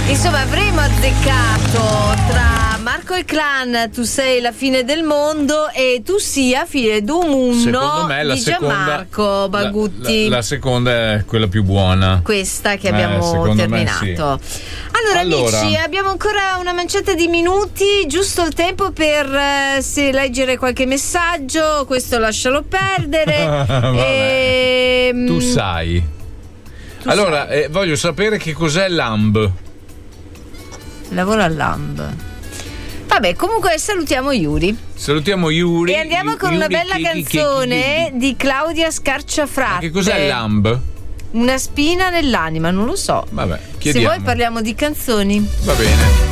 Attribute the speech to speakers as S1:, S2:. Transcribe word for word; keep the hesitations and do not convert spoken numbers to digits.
S1: Insomma, avremo azzeccato tra Marco e Clan, Tu sei la fine del mondo, e Tu sia fine d'un mundo.
S2: Secondo me la
S1: di
S2: seconda,
S1: Gianmarco Bagutti.
S2: La, la, la seconda è quella più buona.
S1: Questa che
S2: Eh,
S1: abbiamo
S2: secondo me
S1: terminato.
S2: sì.
S1: Allora,
S2: Allora.
S1: amici, abbiamo ancora una manciata di minuti, giusto il tempo per eh, se leggere qualche messaggio. Questo lascialo perdere.
S2: Vabbè.
S1: Ehm,
S2: Tu sai.
S1: tu
S2: allora,
S1: sai.
S2: eh, voglio sapere che cos'è l'A M B.
S1: Lavoro all'A M B. Vabbè, comunque salutiamo Yuri.
S2: Salutiamo Yuri.
S1: E andiamo con
S2: Yuri,
S1: una bella
S2: chi- chi- chi-
S1: canzone
S2: chi- chi-
S1: di Claudia Scarciafratte.
S2: Ma che cos'è l'A M B?
S1: Una spina nell'anima, non lo so.
S2: Vabbè,
S1: Se
S2: chiediamo.
S1: vuoi parliamo di canzoni.
S2: Va bene.